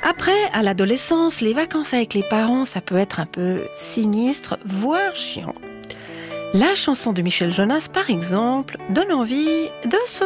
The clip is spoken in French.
Après, à l'adolescence, les vacances avec les parents, ça peut être un peu sinistre, voire chiant. La chanson de Michel Jonas, par exemple, donne envie de se